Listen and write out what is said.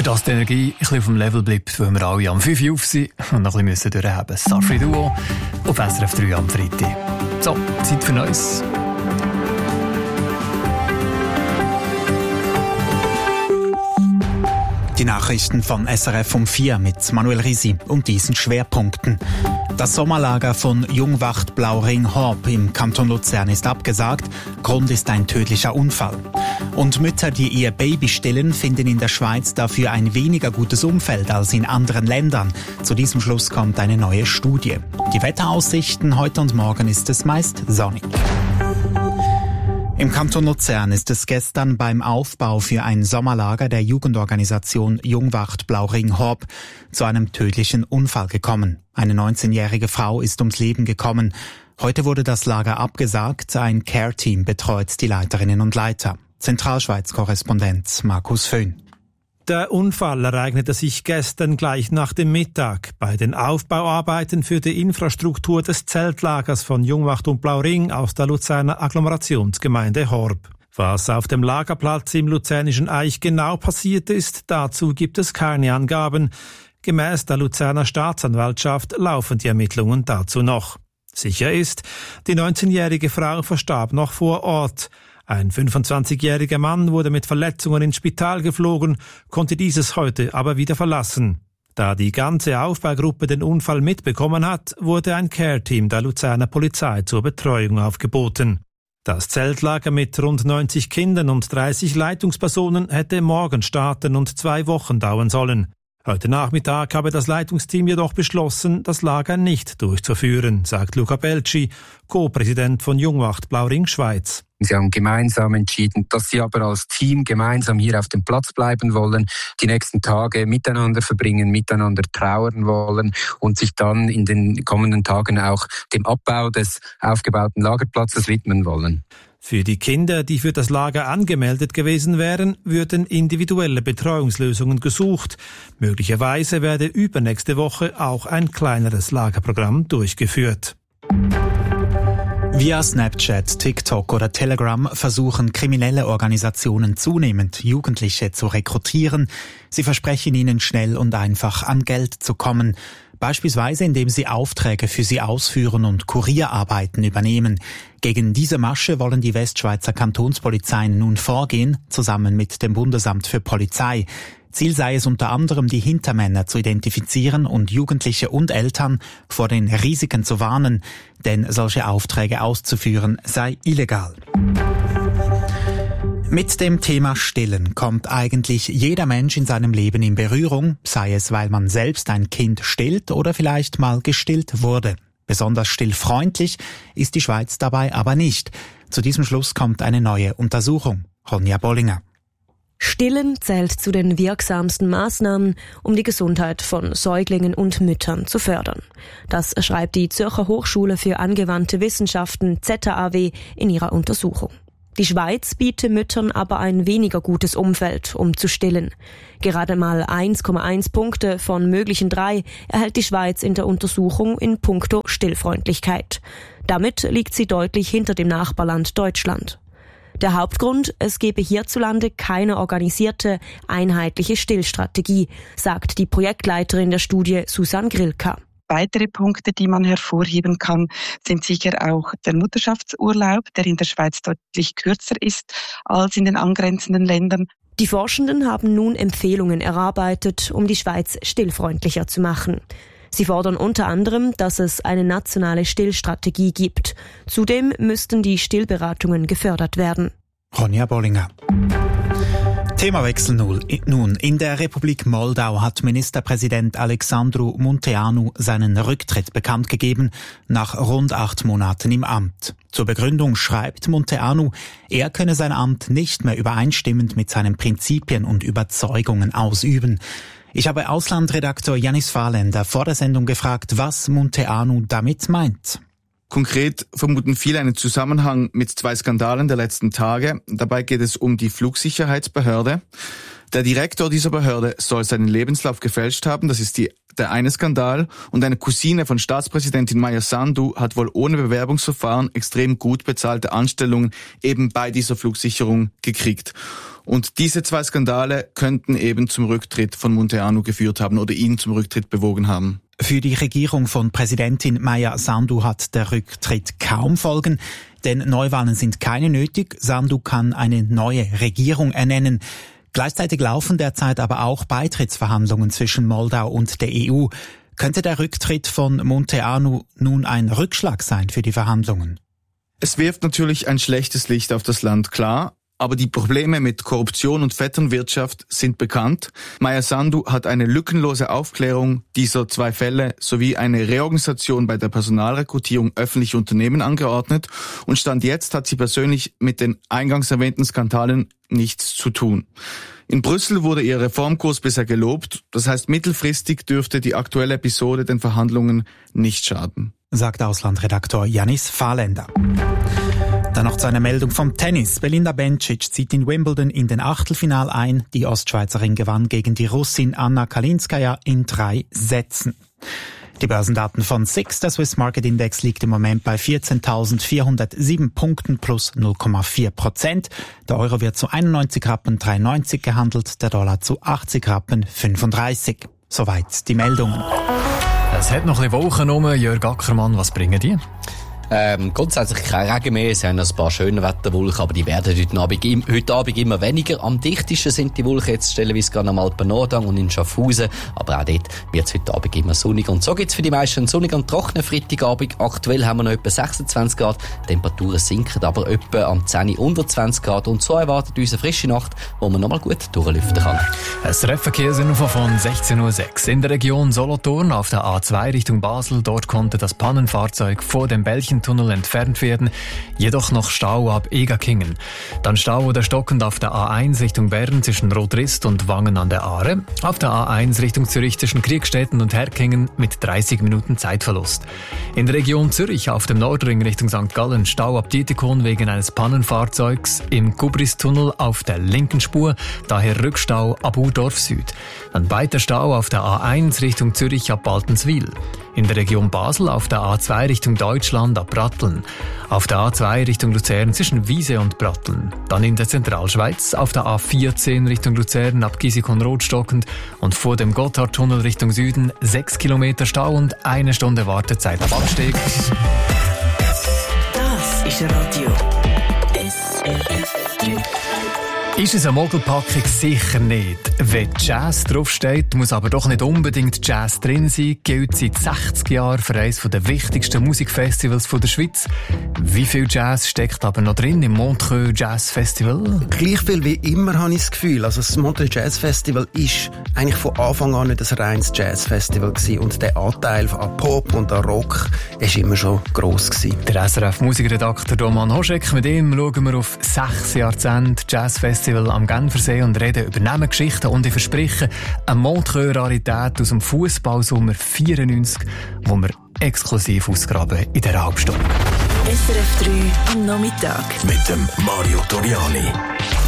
dass die Energie ein bisschen auf dem Level bleibt, weil wir alle am 5 Uhr auf sind und noch ein bisschen durchhaben. Starfree Duo auf SRF 3 am Freitag. So, Zeit für Neues. Die Nachrichten von SRF um 4 mit Manuel Risi und diesen Schwerpunkten. Das Sommerlager von Jungwacht Blauring-Horb im Kanton Luzern ist abgesagt. Grund ist ein tödlicher Unfall. Und Mütter, die ihr Baby stillen, finden in der Schweiz dafür ein weniger gutes Umfeld als in anderen Ländern. Zu diesem Schluss kommt eine neue Studie. Die Wetteraussichten heute und morgen ist es meist sonnig. Im Kanton Luzern ist es gestern beim Aufbau für ein Sommerlager der Jugendorganisation Jungwacht Blauring-Horb zu einem tödlichen Unfall gekommen. Eine 19-jährige Frau ist ums Leben gekommen. Heute wurde das Lager abgesagt. Ein Care-Team betreut die Leiterinnen und Leiter. Zentralschweiz-Korrespondent Markus Föhn. Der Unfall ereignete sich gestern gleich nach dem Mittag bei den Aufbauarbeiten für die Infrastruktur des Zeltlagers von Jungwacht und Blauring aus der Luzerner Agglomerationsgemeinde Horb. Was auf dem Lagerplatz im luzernischen Eich genau passiert ist, dazu gibt es keine Angaben. Gemäß der Luzerner Staatsanwaltschaft laufen die Ermittlungen dazu noch. Sicher ist, die 19-jährige Frau verstarb noch vor Ort. Ein 25-jähriger Mann wurde mit Verletzungen ins Spital geflogen, konnte dieses heute aber wieder verlassen. Da die ganze Aufbaugruppe den Unfall mitbekommen hat, wurde ein Care-Team der Luzerner Polizei zur Betreuung aufgeboten. Das Zeltlager mit rund 90 Kindern und 30 Leitungspersonen hätte morgen starten und 2 Wochen dauern sollen. Heute Nachmittag habe das Leitungsteam jedoch beschlossen, das Lager nicht durchzuführen, sagt Luca Belci, Co-Präsident von Jungwacht Blauring Schweiz. Sie haben gemeinsam entschieden, dass sie aber als Team gemeinsam hier auf dem Platz bleiben wollen, die nächsten Tage miteinander verbringen, miteinander trauern wollen und sich dann in den kommenden Tagen auch dem Abbau des aufgebauten Lagerplatzes widmen wollen. Für die Kinder, die für das Lager angemeldet gewesen wären, würden individuelle Betreuungslösungen gesucht. Möglicherweise werde übernächste Woche auch ein kleineres Lagerprogramm durchgeführt. Via Snapchat, TikTok oder Telegram versuchen kriminelle Organisationen zunehmend, Jugendliche zu rekrutieren. Sie versprechen ihnen schnell und einfach an Geld zu kommen. Beispielsweise indem sie Aufträge für sie ausführen und Kurierarbeiten übernehmen. Gegen diese Masche wollen die Westschweizer Kantonspolizeien nun vorgehen, zusammen mit dem Bundesamt für Polizei. Ziel sei es unter anderem, die Hintermänner zu identifizieren und Jugendliche und Eltern vor den Risiken zu warnen, denn solche Aufträge auszuführen sei illegal. Mit dem Thema Stillen kommt eigentlich jeder Mensch in seinem Leben in Berührung, sei es, weil man selbst ein Kind stillt oder vielleicht mal gestillt wurde. Besonders stillfreundlich ist die Schweiz dabei aber nicht. Zu diesem Schluss kommt eine neue Untersuchung. Ronja Bollinger. Stillen zählt zu den wirksamsten Maßnahmen, um die Gesundheit von Säuglingen und Müttern zu fördern. Das schreibt die Zürcher Hochschule für angewandte Wissenschaften ZHAW in ihrer Untersuchung. Die Schweiz bietet Müttern aber ein weniger gutes Umfeld, um zu stillen. Gerade mal 1,1 Punkte von möglichen 3 erhält die Schweiz in der Untersuchung in puncto Stillfreundlichkeit. Damit liegt sie deutlich hinter dem Nachbarland Deutschland. Der Hauptgrund, es gebe hierzulande keine organisierte, einheitliche Stillstrategie, sagt die Projektleiterin der Studie Susanne Grilka. Weitere Punkte, die man hervorheben kann, sind sicher auch der Mutterschaftsurlaub, der in der Schweiz deutlich kürzer ist als in den angrenzenden Ländern. Die Forschenden haben nun Empfehlungen erarbeitet, um die Schweiz stillfreundlicher zu machen. Sie fordern unter anderem, dass es eine nationale Stillstrategie gibt. Zudem müssten die Stillberatungen gefördert werden. Ronja Bollinger. Themawechsel nun. In der Republik Moldau hat Ministerpräsident Alexandru Munteanu seinen Rücktritt bekannt gegeben, nach rund 8 Monaten im Amt. Zur Begründung schreibt Munteanu, er könne sein Amt nicht mehr übereinstimmend mit seinen Prinzipien und Überzeugungen ausüben. Ich habe Auslandredaktor Janis Fahrländer vor der Sendung gefragt, was Munteanu damit meint. Konkret vermuten viele einen Zusammenhang mit 2 Skandalen der letzten Tage. Dabei geht es um die Flugsicherheitsbehörde. Der Direktor dieser Behörde soll seinen Lebenslauf gefälscht haben. Das ist der eine Skandal und eine Cousine von Staatspräsidentin Maia Sandu hat wohl ohne Bewerbungsverfahren extrem gut bezahlte Anstellungen eben bei dieser Flugsicherung gekriegt. Und diese 2 Skandale könnten eben zum Rücktritt von Munteanu geführt haben oder ihn zum Rücktritt bewogen haben. Für die Regierung von Präsidentin Maia Sandu hat der Rücktritt kaum Folgen, denn Neuwahlen sind keine nötig. Sandu kann eine neue Regierung ernennen. Gleichzeitig laufen derzeit aber auch Beitrittsverhandlungen zwischen Moldau und der EU. Könnte der Rücktritt von Munteanu nun ein Rückschlag sein für die Verhandlungen? Es wirft natürlich ein schlechtes Licht auf das Land, klar. Aber die Probleme mit Korruption und Vetternwirtschaft sind bekannt. Maia Sandu hat eine lückenlose Aufklärung dieser 2 Fälle sowie eine Reorganisation bei der Personalrekrutierung öffentlicher Unternehmen angeordnet und Stand jetzt hat sie persönlich mit den eingangs erwähnten Skandalen nichts zu tun. In Brüssel wurde ihr Reformkurs bisher gelobt. Das heißt, mittelfristig dürfte die aktuelle Episode den Verhandlungen nicht schaden. Sagt Auslandredaktor Janis Fahlender. Dann noch zu einer Meldung vom Tennis. Belinda Bencic zieht in Wimbledon in den Achtelfinal ein. Die Ostschweizerin gewann gegen die Russin Anna Kalinskaya in 3 Sätzen. Die Börsendaten von SIX, der Swiss Market Index, liegt im Moment bei 14.407 Punkten plus 0,4%. Der Euro wird zu 91,93 Rappen gehandelt, der Dollar zu 80,35 Rappen. Soweit die Meldungen. Es hat noch ein bisschen Wochen rum. Jörg Ackermann, was bringen die? Grundsätzlich kein Regen mehr. Es haben ein paar schöne Wetterwolken, aber die werden heute Abend immer weniger. Am dichtesten sind die Wolken jetzt stellenweise gerade am Alpen-Nordhang und in Schaffhausen. Aber auch dort wird es heute Abend immer sonnig. Und so gibt es für die meisten einen sonnigen und trockenen Freitagabend. Aktuell haben wir noch etwa 26 Grad. Die Temperaturen sinken aber etwa am 10 unter 20 Grad. Und so erwartet uns eine frische Nacht, wo man nochmal gut durchlüften kann. Ein Treffverkehrsinfo von 16.06 Uhr. In der Region Solothurn auf der A2 Richtung Basel. Dort konnte das Pannenfahrzeug vor dem Bällchentunnel entfernt werden, jedoch noch Stau ab Egakingen. Dann Stau oder stockend auf der A1 Richtung Bern zwischen Rotrist und Wangen an der Aare. Auf der A1 Richtung Zürich zwischen Kriegstetten und Herkingen mit 30 Minuten Zeitverlust. In der Region Zürich auf dem Nordring Richtung St. Gallen Stau ab Dietikon wegen eines Pannenfahrzeugs im Gubristunnel auf der linken Spur, daher Rückstau ab Urdorf Süd. Dann weiter Stau auf der A1 Richtung Zürich ab Baltenswil. In der Region Basel auf der A2 Richtung Deutschland ab Bratteln. Auf der A2 Richtung Luzern zwischen Wiese und Bratteln. Dann in der Zentralschweiz auf der A14 Richtung Luzern ab Gisikon-Rot stockend und vor dem Gotthardtunnel Richtung Süden 6 Kilometer Stau und 1 Stunde Wartezeit am Abstieg. Das ist Radio SRF 3. Ist es eine Mogelpackung? Sicher nicht. Wenn Jazz draufsteht, muss aber doch nicht unbedingt Jazz drin sein, gilt seit 60 Jahren für eines der wichtigsten Musikfestivals der Schweiz. Wie viel Jazz steckt aber noch drin im Montreux Jazz Festival? Gleich viel wie immer, habe ich das Gefühl. Also das Montreux Jazz Festival ist eigentlich von Anfang an nicht ein reines Jazz Festival gewesen. Und der Anteil an Pop und an Rock ist immer schon gross gewesen. Der SRF-Musikredakteur Roman Hoschek, mit ihm schauen wir auf 6 Jahrzehnte Jazz Festival am Genfersee und reden über Namengeschichten und ich verspreche eine Montreux-Rarität aus dem Fußballsommer 94, wo wir exklusiv ausgraben in dieser Halbstunde. SRF 3 am Nachmittag mit dem Mario Toriani.